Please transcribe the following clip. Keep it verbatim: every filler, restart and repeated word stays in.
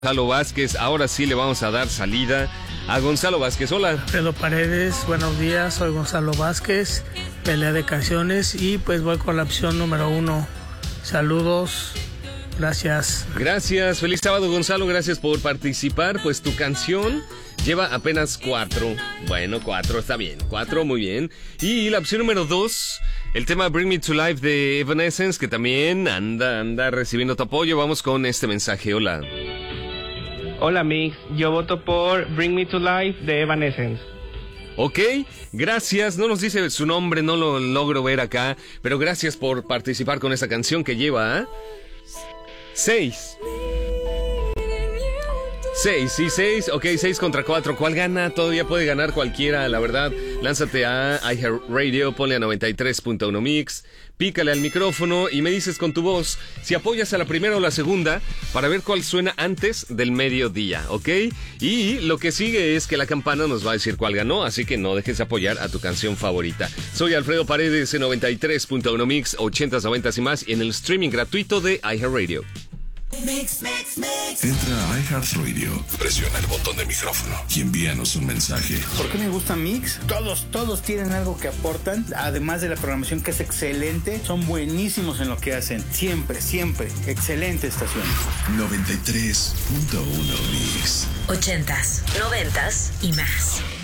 Gonzalo Vázquez, ahora sí le vamos a dar salida a Gonzalo Vázquez. Hola. Alfredo Paredes, buenos días, soy Gonzalo Vázquez, pelea de canciones y pues voy con la opción número uno. Saludos, gracias. Gracias, feliz sábado Gonzalo, gracias por participar. Pues tu canción lleva apenas cuatro. Bueno, cuatro, está bien, cuatro, muy bien. Y la opción número dos, el tema Bring Me to Life de Evanescence, que también anda, anda recibiendo tu apoyo. Vamos con este mensaje, hola. Hola Mix, yo voto por Bring Me to Life de Evanescence. Ok, gracias, no nos dice su nombre, no lo logro ver acá, pero gracias por participar con esta canción que lleva ¿eh? seis. Seis, sí, seis, ok, seis contra cuatro. ¿Cuál gana? Todavía puede ganar cualquiera, la verdad. Lánzate a iHeartRadio, ponle a noventa y tres punto uno Mix, pícale al micrófono y me dices con tu voz si apoyas a la primera o la segunda para ver cuál suena antes del mediodía, ¿ok? Y lo que sigue es que la campana nos va a decir cuál ganó, así que no dejes de apoyar a tu canción favorita. Soy Alfredo Paredes en noventa y tres punto uno Mix, ochentas, noventas y más, y en el streaming gratuito de iHeartRadio. Mix, mix, mix. Entra a iHeartRadio, presiona el botón de micrófono y envíanos un mensaje. ¿Por qué me gusta Mix? Todos, todos tienen algo que aportan, además de la programación que es excelente, son buenísimos en lo que hacen. Siempre, siempre, excelente estación. noventa y tres punto uno Mix. Ochentas, noventas y más.